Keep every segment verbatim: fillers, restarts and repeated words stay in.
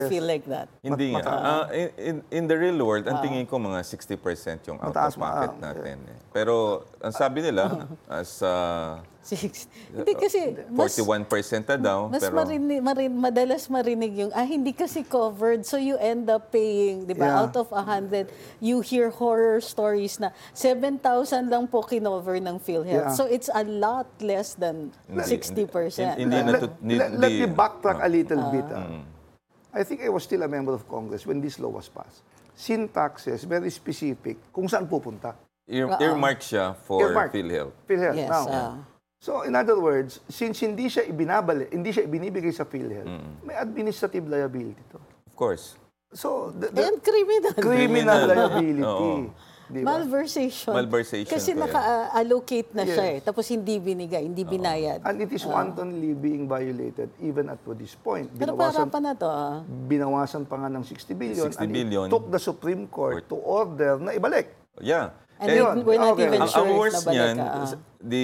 feel like that. Hindi nga. Ah, in, in, in the real world, ang tingin ko mga sixty percent yung out Mataas of ma- pocket ah, natin. Eh. Pero ang sabi nila, as uh, Six. Hindi kasi mas, forty-one percent na daw. mas Pero marinig, marin, madalas marinig yung, ah, hindi kasi covered, so you end up paying, di ba, Yeah. out of a hundred, you hear horror stories na seven thousand lang po kinover ng PhilHealth. Yeah. So it's a lot less than Hindi- sixty percent. hindi- hindi let, na to- let, let me hindi- backtrack a little bit. ah. Mm. I think I was still a member of Congress when this law was passed. Sin taxes, very specific, kung saan pupunta. Ear, earmark siya for Earmark. PhilHealth. PhilHealth. Yes, Now, ah. so in other words, since hindi siya ibinabalik, hindi siya ibinibigay sa PhilHealth, may administrative liability to. Of course. So, the, the And criminal. criminal liability. Oo. Di ba? Malversation. Malversation Kasi pa yan. naka-allocate na siya Yes. eh. Tapos hindi binigay, hindi binayad. And it is wantonly being violated even at to this point. Pero Binawasan, para pa na to, ah. binawasan pa nga ng sixty billion. sixty and billion. it took the Supreme Court to order na ibalik. Yeah. And Eh, we- we're not okay. even ang, sure ang if worst nabalik niyan, ka. ah. the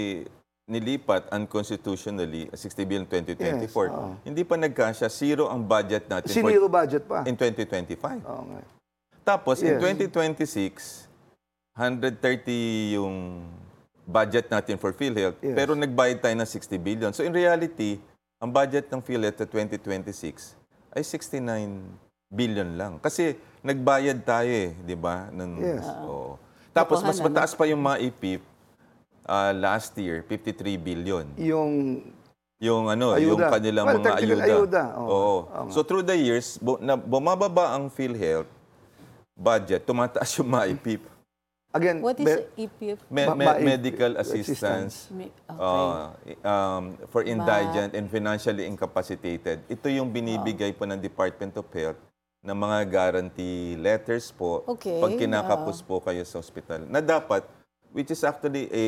nilipat unconstitutionally, sixty billion twenty twenty-four. Yes, oo. Hindi pa nagkasya, zero ang budget natin for, Siniro budget pa. in twenty twenty-five. Oo nga. Tapos, in Yes. twenty twenty-six, one hundred thirty yung budget natin for PhilHealth, Yes. pero nagbayad tayo ng sixty billion. So, in reality, ang budget ng PhilHealth sa twenty twenty-six ay sixty-nine billion lang. Kasi nagbayad tayo eh, di ba? Ng, Yes. oo. Tapos, mas Lokohan, ano? mataas pa yung maipip uh, last year, fifty-three billion. Yung Yung ano, Ayuda. yung kanilang Well, mga technical ayuda. ayuda. Oo. Oo. Oo nga. So through the years, bu- na, bumababa ang PhilHealth budget, tumataas yung maipip. again, What is be- E P F? Me- Ma- me- maip- medical assistance. assistance Me- okay. uh, um, for indigent and financially incapacitated. Ito yung binibigay po ng Department of Health ng mga guarantee letters po Okay, pag kinakapos po kayo sa hospital. Na dapat, which is actually a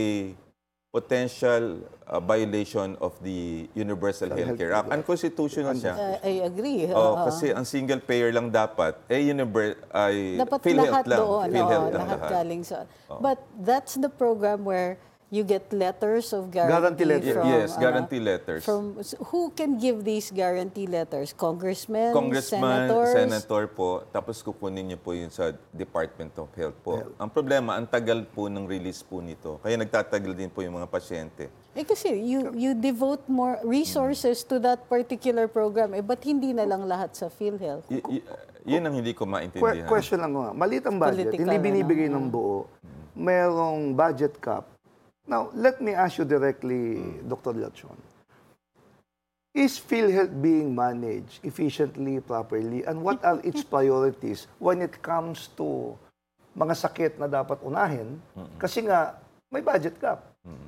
potential uh, violation of the Universal Healthcare Act. Unconstitutional siya. Uh, I agree. Oh, Oo. kasi ang single payer lang dapat, eh, univer- ay Dapat PhilHealth lahat lang. doon. PhilHealth oo, lang lahat lahat. galing sa... But that's the program where you get letters of guarantee, Guarantee letter. from... Yes, ano, guarantee letters. From, who can give these guarantee letters? Congressmen? Congressman, senators? senator po, tapos kukunin niyo po yun sa Department of Health po. Ang problema, ang tagal po ng release po nito. Kaya nagtatagal din po yung mga pasyente. Eh kasi you you devote more resources to that particular program. Eh, ba't hindi na lang lahat sa PhilHealth? Y- y- yun ang hindi ko que- maintindihan. question lang nga. Maliit ang budget, Political, hindi binibigay ano, ng buo. Merong budget cap. Now, let me ask you directly, Doctor Lachon. Is PhilHealth being managed efficiently, properly, and what are its priorities when it comes to mga sakit na dapat unahin? Kasi nga, may budget cap.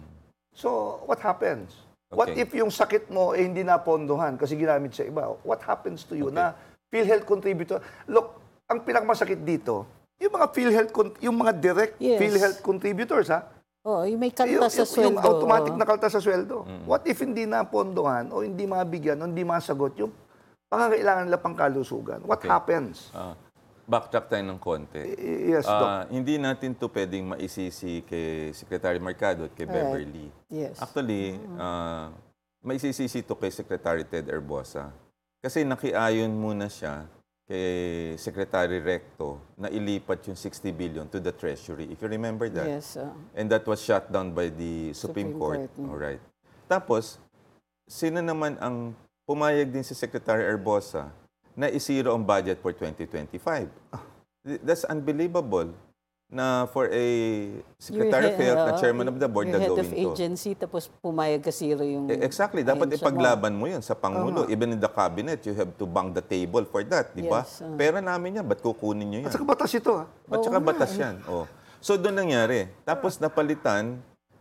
So, what happens? What Okay. if yung sakit mo eh, hindi napondohan kasi ginamit sa iba? What happens to you na PhilHealth contributor? Look, ang pinakamasakit dito, yung mga PhilHealth, con- yung mga direct Yes. PhilHealth contributors, ha? Oh, yung may Yung, kalta sa yung- sweldo. yung automatic oh. na kalta sa sweldo. What if hindi napondohan o hindi mabigyan o hindi masagot yung pangangailangan nila pang kalusugan? What Okay. happens? Ah, backtrack tayo ng konti. I- Yes, Doc. Ah, hindi natin to pwedeng maisisi kay Secretary Mercado at kay Beverly. Yes. Actually, uh, maisisisi to kay Secretary Ted Erbosa. Kasi nakiayon muna siya kay Secretary Recto na ilipat yung sixty billion to the Treasury. If you remember that. Yes. oh. And that was shut down by the Supreme, Supreme Court. Court, mm. Alright. Tapos, sino naman ang pumayag din si Secretary Erbosa na isiro ang budget for twenty twenty-five? That's unbelievable na for a Secretary of You're he- Health na uh, Chairman of the Board na you're head gawin of to. agency, tapos pumayag ka zero yung... Eh, Exactly. Dapat ahensya mo. ipaglaban mo yun sa Pangulo. Even in the Cabinet, you have to bang the table for that, di ba? Yes, uh. Pera namin yan, ba't kukunin nyo yan? At saka batas ito, ha? At saka batas yan. Oh. So doon nangyari. Tapos napalitan,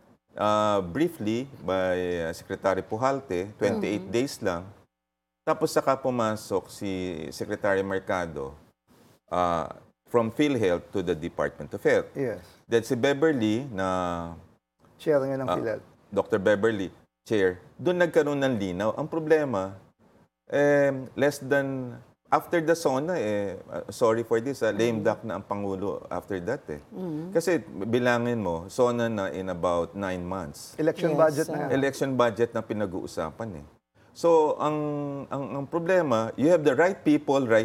uh, briefly, by uh, Secretary Pujalte, twenty-eight days lang. Tapos saka pumasok si Secretary Mercado uh, from PhilHealth to the Department of Health. Yes. Then si Beverly, na Chair nga ng Ah, PhilHealth. Doctor Beverly, Chair, doon nagkaroon ng linaw. Ang problema, eh, less than, after the SONA, eh, uh, sorry for this, uh, lame duck na ang Pangulo after that. Eh. Kasi bilangin mo, SONA na in about nine months. Election Yes, budget na uh, yan. Election budget na pinag-uusapan eh. So, ang, ang, ang problema, you have the right people right